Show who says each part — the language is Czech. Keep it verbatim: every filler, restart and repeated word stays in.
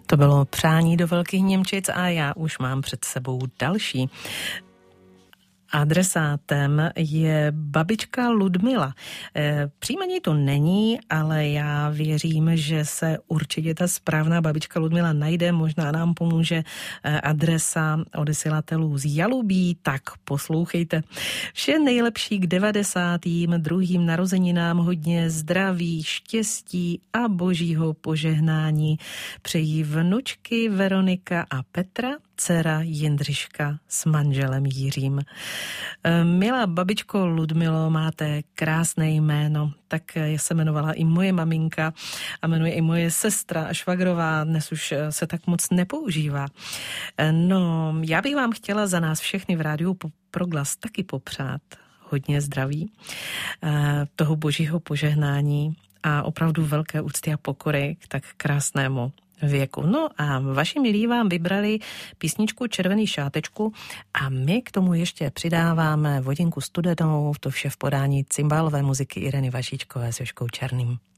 Speaker 1: To bylo Přání do Velkých Němčic a já už mám před sebou další. Adresátem je babička Ludmila. Příjmení to není, ale já věřím, že se určitě ta správná babička Ludmila najde. Možná nám pomůže adresa odesílatelů z Jalubí, tak poslouchejte. Vše nejlepší k devadesátým druhým narozeninám, hodně zdraví, štěstí a božího požehnání přejí vnučky Veronika a Petra, dcera Jindřiška s manželem Jiřím. Milá babičko Ludmilo, máte krásné jméno, tak se jmenovala i moje maminka a jmenuje i moje sestra a švagrová, dnes už se tak moc nepoužívá. No, já bych vám chtěla za nás všechny v rádiu Proglas taky popřát hodně zdraví, toho božího požehnání a opravdu velké úcty a pokory k tak krásnému věku. No a vaši milí vám vybrali písničku Červený šátečku a my k tomu ještě přidáváme vodinku studenou, to vše v podání cymbálové muziky Ireny Vašíčkové s Jožkou Černým.